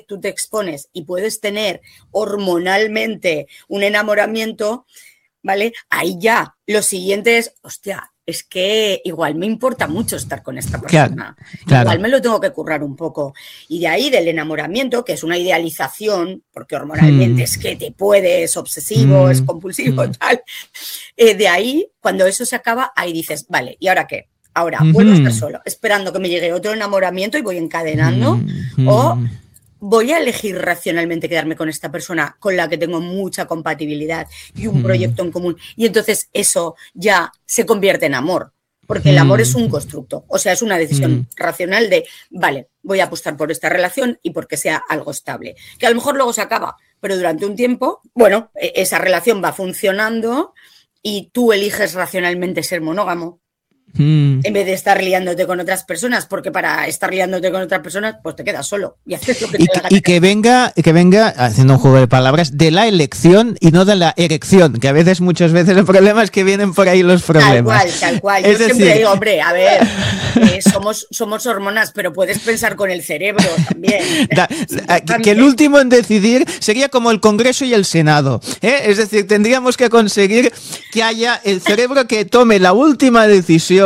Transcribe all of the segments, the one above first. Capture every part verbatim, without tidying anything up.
tú te expones y puedes tener hormonalmente un enamoramiento, ¿vale? Ahí ya, lo siguiente es, hostia, es que igual me importa mucho estar con esta persona. Claro, claro. Igual me lo tengo que currar un poco. Y de ahí del enamoramiento, que es una idealización, porque hormonalmente mm. es que te puede, es obsesivo, mm. es compulsivo, mm. tal. Eh, de ahí, cuando eso se acaba, ahí dices, vale, ¿y ahora qué? Ahora, mm-hmm. vuelvo a estar solo, esperando que me llegue otro enamoramiento y voy encadenando, mm-hmm. o voy a elegir racionalmente quedarme con esta persona con la que tengo mucha compatibilidad y un mm. proyecto en común. Y entonces eso ya se convierte en amor, porque mm. el amor es un constructo, o sea, es una decisión mm. racional de, vale, voy a apostar por esta relación y porque sea algo estable, que a lo mejor luego se acaba, pero durante un tiempo, bueno, esa relación va funcionando y tú eliges racionalmente ser monógamo. Mm. En vez de estar liándote con otras personas, porque para estar liándote con otras personas, pues te quedas solo y haces lo que y, te da la gana. Y que venga, que venga, haciendo un juego de palabras, de la elección y no de la erección, que a veces, muchas veces el problema es que vienen por ahí los problemas. Tal cual, tal cual. Es Yo decir... siempre digo, hombre, a ver, eh, somos, somos hormonas, pero puedes pensar con el cerebro también. Da, que, que el último en decidir sería como el Congreso y el Senado, ¿eh? Es decir, tendríamos que conseguir que haya el cerebro que tome la última decisión,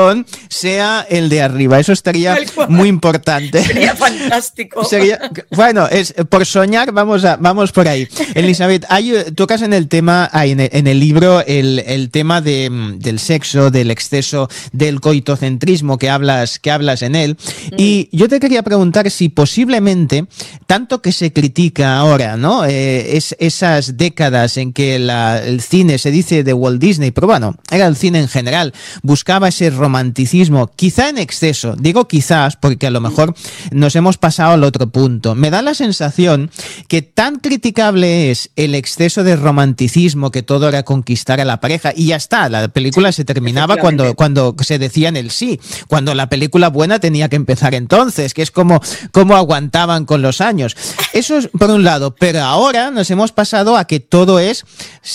sea el de arriba. Eso estaría muy importante. Sería fantástico. Sería, bueno, es por soñar, vamos a, vamos por ahí. Elizabeth, hay, tocas en el tema, en el, en el libro, el, el tema de, del sexo, del exceso, del coitocentrismo que hablas, que hablas en él. Mm. Y yo te quería preguntar si posiblemente, tanto que se critica ahora, ¿no? Eh, es, esas décadas en que la, el cine, se dice de Walt Disney, pero bueno, era el cine en general, buscaba ese romanticismo, quizá en exceso, digo quizás porque a lo mejor nos hemos pasado al otro punto. Me da la sensación que tan criticable es el exceso de romanticismo, que todo era conquistar a la pareja y ya está, la película se terminaba cuando, cuando se decían el sí, cuando la película buena tenía que empezar entonces, que es como, como aguantaban con los años. Eso es por un lado, pero ahora nos hemos pasado a que todo es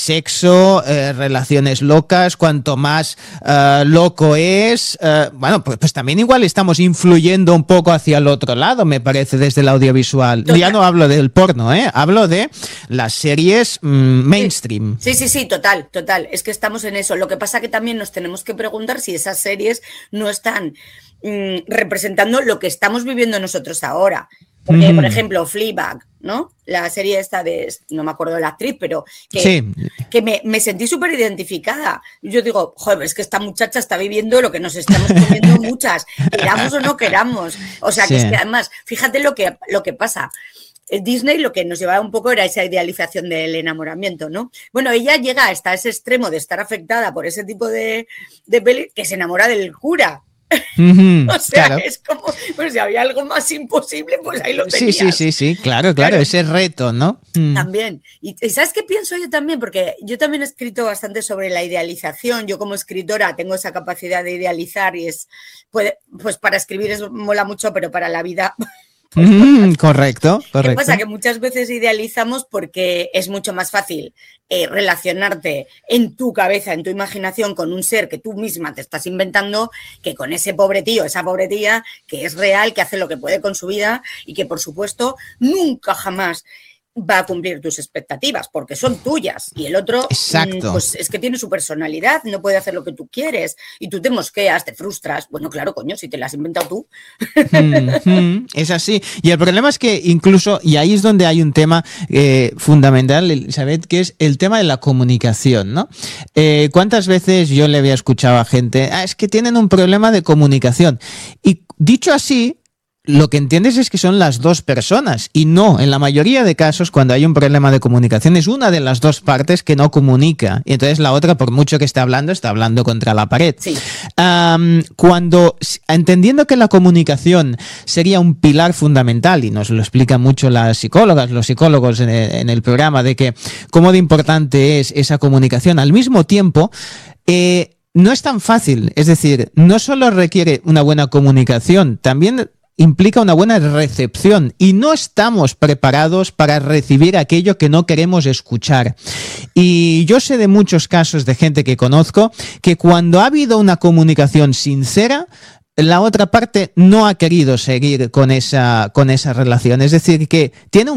sexo, eh, relaciones locas, cuanto más uh, loco es Es, uh, bueno, pues, pues también igual estamos influyendo un poco hacia el otro lado, me parece, desde el audiovisual. Total. Ya no hablo del porno, ¿eh? Hablo de las series mmm, mainstream. Sí, sí, sí, total, total. Es que estamos en eso. Lo que pasa que también nos tenemos que preguntar si esas series no están mmm, representando lo que estamos viviendo nosotros ahora. Porque, mm. por ejemplo, Fleabag, ¿no? La serie esta de, no me acuerdo de la actriz, pero que, sí. que me, me sentí súper identificada. Yo digo, joder, es que esta muchacha está viviendo lo que nos estamos comiendo muchas, queramos o no queramos. O sea, sí. que es que además, fíjate lo que, lo que pasa. Disney lo que nos llevaba un poco era esa idealización del enamoramiento, ¿no? Bueno, ella llega hasta ese extremo de estar afectada por ese tipo de, de peli que se enamora del cura. Mm-hmm, o sea, claro. Es como, pues si había algo más imposible, pues ahí lo tenías. Sí, sí, sí, sí, claro, claro, claro. Ese reto, ¿no? Mm. También. Y, y ¿sabes qué pienso yo también? Porque yo también he escrito bastante sobre la idealización. Yo como escritora tengo esa capacidad de idealizar y es, puede, pues para escribir es, mola mucho, pero para la vida... Pues, mm, correcto, correcto. ¿Qué pasa? Que muchas veces idealizamos porque es mucho más fácil eh, relacionarte en tu cabeza, en tu imaginación con un ser que tú misma te estás inventando que con ese pobre tío, esa pobre tía que es real, que hace lo que puede con su vida y que por supuesto nunca jamás va a cumplir tus expectativas porque son tuyas y el otro Exacto. pues es que tiene su personalidad, no puede hacer lo que tú quieres y tú te mosqueas, te frustras. Bueno, claro, coño, si te la has inventado tú. Mm-hmm. Es así. Y el problema es que incluso, y ahí es donde hay un tema eh, fundamental, Elizabeth, que es el tema de la comunicación, ¿no? Eh, ¿Cuántas veces yo le había escuchado a gente, ah, es que tienen un problema de comunicación? Y dicho así, lo que entiendes es que son las dos personas y no, en la mayoría de casos cuando hay un problema de comunicación es una de las dos partes que no comunica y entonces la otra, por mucho que esté hablando, está hablando contra la pared. Sí. Um, cuando, entendiendo que la comunicación sería un pilar fundamental y nos lo explican mucho las psicólogas, los psicólogos en el, en el programa, de que cómo de importante es esa comunicación, al mismo tiempo eh, no es tan fácil, es decir, no solo requiere una buena comunicación, también implica una buena recepción y no estamos preparados para recibir aquello que no queremos escuchar. Y yo sé de muchos casos de gente que conozco que cuando ha habido una comunicación sincera, la otra parte no ha querido seguir con esa, con esa relación. Es decir, que tiene un